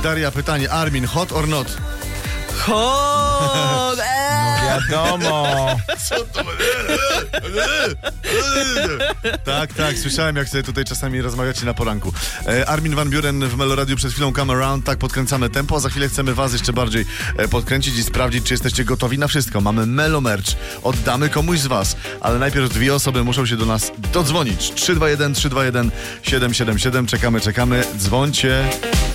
Daria, pytanie. Armin, hot or not? Hot! Wiadomo. Co to? Tak, słyszałem, jak sobie tutaj czasami rozmawiacie na poranku. Armin van Buuren w Meloradiu przed chwilą Come Around, tak podkręcamy tempo, a za chwilę chcemy was jeszcze bardziej podkręcić i sprawdzić, czy jesteście gotowi na wszystko. Mamy Melo Merch, oddamy komuś z was, ale najpierw 2 osoby muszą się do nas dodzwonić. 321 777, czekamy, dzwońcie.